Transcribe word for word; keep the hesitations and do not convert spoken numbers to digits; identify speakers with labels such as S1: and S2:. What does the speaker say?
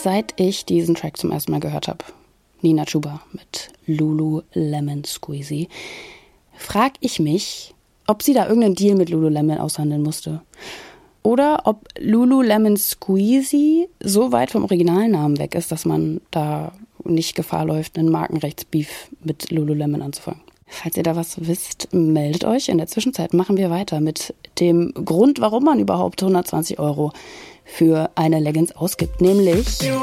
S1: seit ich diesen Track zum ersten Mal gehört habe, Nina Chuba mit Lululemon Squeezy, frag ich mich, ob sie da irgendeinen Deal mit Lululemon aushandeln musste. Oder ob Lululemon Squeezy so weit vom Originalnamen weg ist, dass man da nicht Gefahr läuft, einen Markenrechtsbeef mit Lululemon anzufangen. Falls ihr da was wisst, meldet euch. In der Zwischenzeit machen wir weiter mit dem Grund, warum man überhaupt hundertzwanzig Euro für eine Leggings ausgibt, nämlich